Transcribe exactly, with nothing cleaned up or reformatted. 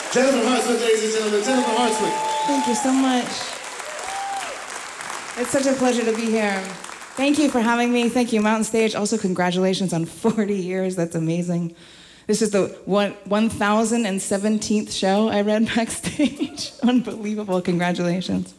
Jennifer Hartswick, ladies and gentlemen. Jennifer Hartswick. Thank you so much. It's such a pleasure to be here. Thank you for having me. Thank you, Mountain Stage. Also, congratulations on forty years. That's amazing. This is the one thousand seventeenth show I read backstage. Unbelievable. Congratulations.